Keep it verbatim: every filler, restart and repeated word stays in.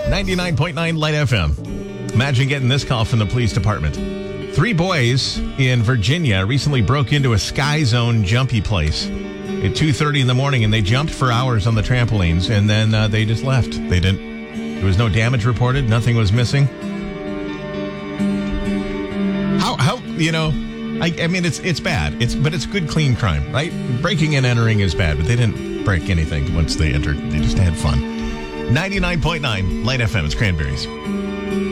ninety-nine point nine Light F M. Imagine getting this call from the police department. Three boys in Virginia recently broke into a Sky Zone jumpy place at two thirty in the morning, and they jumped for hours on the trampolines, and then uh, they just left. They didn't. There was no damage reported. Nothing was missing. How, how you know, I, I mean, it's it's bad. It's But it's good, clean crime, right? Breaking and entering is bad, but they didn't break anything once they entered. They just had fun. ninety-nine point nine Light F M. It's Cranberries.